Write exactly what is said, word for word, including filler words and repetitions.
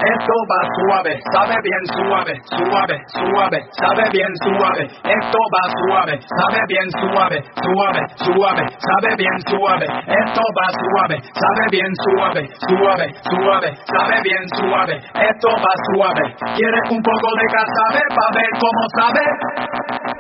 Esto va suave, sabe bien suave, suave, suave, sabe bien suave. Esto va suave, sabe bien suave, suave, suave, sabe bien suave. Esto va suave, sabe bien suave, suave, suave, sabe bien suave. Esto va suave. ¿Quieres un poco de casabe para ver cómo sabe?